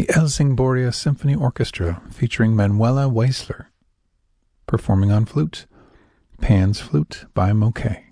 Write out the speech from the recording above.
Helsingborgia Symphony Orchestra featuring Manuela Weissler performing on flute, Pan's Flute by Moquet.